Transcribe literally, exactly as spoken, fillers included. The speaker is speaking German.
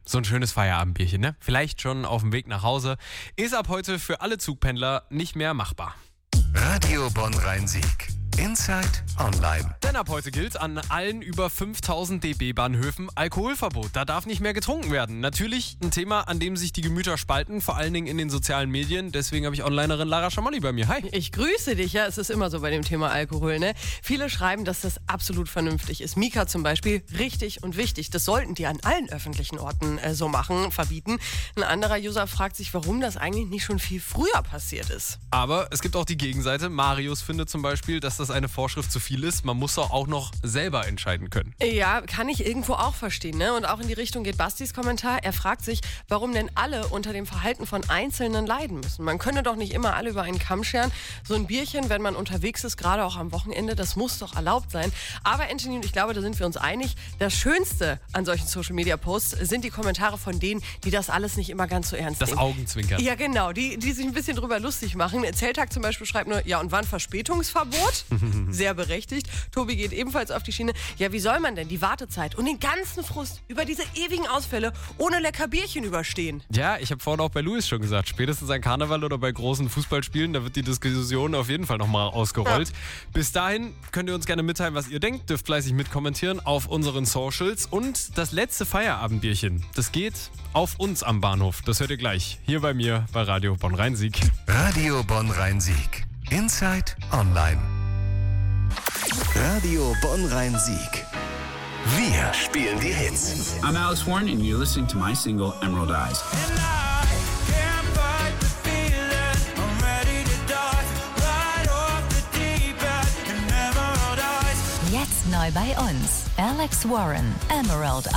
So ein schönes Feierabendbierchen, ne? Vielleicht schon auf dem Weg nach Hause. Ist ab heute für alle Zugpendler nicht mehr machbar. Radio Bonn-Rhein-Sieg. Inside Online. Denn ab heute gilt an allen über fünftausend dB-Bahnhöfen Alkoholverbot. Da darf nicht mehr getrunken werden. Natürlich ein Thema, an dem sich die Gemüter spalten, vor allen Dingen in den sozialen Medien. Deswegen habe ich Onlinerin Lara Schamolli bei mir. Hi. Ich grüße dich. Ja, es ist immer so bei dem Thema Alkohol, ne? Viele schreiben, dass das absolut vernünftig ist. Mika zum Beispiel, richtig und wichtig. Das sollten die an allen öffentlichen Orten äh, so machen, verbieten. Ein anderer User fragt sich, warum das eigentlich nicht schon viel früher passiert ist. Aber es gibt auch die Gegenseite. Marius findet zum Beispiel, dass das eine Vorschrift zu viel ist. Man muss doch auch noch selber entscheiden können. Ja, kann ich irgendwo auch verstehen, ne? Und auch in die Richtung geht Bastis Kommentar. Er fragt sich, warum denn alle unter dem Verhalten von Einzelnen leiden müssen. Man könne doch nicht immer alle über einen Kamm scheren. So ein Bierchen, wenn man unterwegs ist, gerade auch am Wochenende, das muss doch erlaubt sein. Aber Anthony und ich glaube, da sind wir uns einig, das Schönste an solchen Social-Media-Posts sind die Kommentare von denen, die das alles nicht immer ganz so ernst Das nehmen. Augenzwinkern. Ja, genau, die, die sich ein bisschen drüber lustig machen. Zelltag zum Beispiel schreibt nur, ja, und wann Verspätungsverbot? Sehr berechtigt. Tobi geht ebenfalls auf die Schiene. Ja, wie soll man denn die Wartezeit und den ganzen Frust über diese ewigen Ausfälle ohne lecker Bierchen überstehen? Ja, ich habe vorhin auch bei Luis schon gesagt, spätestens an Karneval oder bei großen Fußballspielen, da wird die Diskussion auf jeden Fall nochmal ausgerollt. Ja. Bis dahin könnt ihr uns gerne mitteilen, was ihr denkt, dürft fleißig mitkommentieren auf unseren Socials. Und das letzte Feierabendbierchen, das geht auf uns am Bahnhof. Das hört ihr gleich, hier bei mir bei Radio Bonn-Rhein-Sieg. Radio Bonn-Rhein-Sieg. Inside Online. Radio Bonn-Rhein-Sieg. Wir spielen die Hits. I'm Alex Warren and you're listening to my single Emerald Eyes. Jetzt neu bei uns. Alex Warren, Emerald